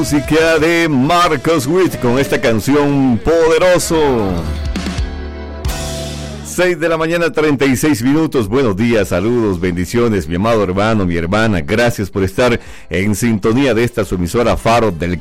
Música de Marcos Witt con esta canción Poderoso. 6 de la mañana, 36 minutos. Buenos días, saludos, bendiciones, mi amado hermano, mi hermana. Gracias por estar en sintonía de esta su emisora Faro del